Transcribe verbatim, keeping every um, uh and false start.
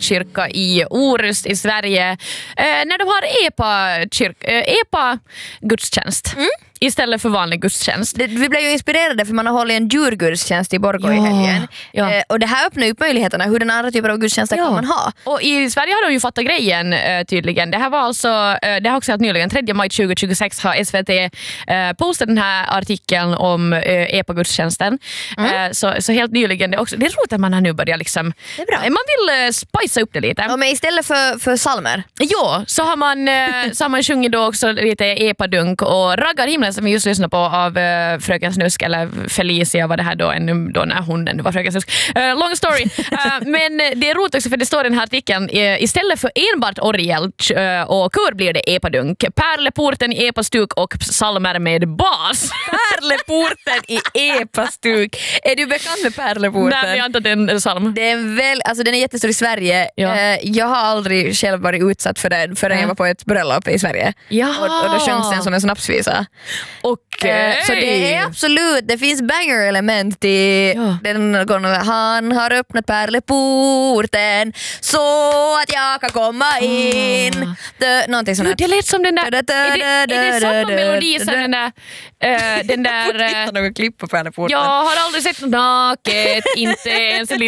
kyrka i Orust i Sverige eh, när de har epa, kyrk, eh, epa gudstjänst. Mm. Istället för vanlig gudstjänst. Det, vi blev ju inspirerade för man har hållit en djurgudstjänst i Borgå ja, i helgen. Ja. Eh, och det här öppnar upp möjligheterna. Hur den andra typen av gudstjänster ja. kan man ha. Och i Sverige har de ju fattat grejen eh, tydligen. Det här var alltså, eh, det har också helt nyligen, tredje maj tjugohundratjugosex har S V T eh, postat den här artikeln om eh, epa-gudstjänsten. Mm. Eh, så, så helt nyligen, det är, också, det är roligt att man har nu börjat liksom, det är bra. man vill eh, spicea upp det lite. Ja, men istället för, för salmer. Ja, så har man, eh, så har man sjungit då också lite epa-dunk och Raggar himlen som vi just lyssnade på av uh, Fröken Snusk eller Felicia var det här då, ännu då när hunden var Fröken Snusk. Uh, long story. Uh, men det är roligt också för det står i den här artikeln uh, istället för enbart orgel uh, och kör blir det epadunk. Pärleporten i epastuk och psalmer med bas. Pärleporten i epastuk. Är du bekant med Pärleporten? Nej, jag antar den är psalm. Det är väl, alltså den är jättestor i Sverige. Ja. Uh, jag har aldrig själv varit utsatt för den förrän mm. jag var på ett bröllop i Sverige. Och, och då sjöngs den som en snapsvisa. Och Okay. Så det är absolut, det finns banger-element i ja. den gången. Han har öppnat pärleporten så att jag kan komma in. Oh. Det, någonting sånt. Det lät som den där, är det, är det samma melodi som den där uh, den där... Jag får något klipp på pärleporten. Jag har aldrig sett något naket, inte ens en liten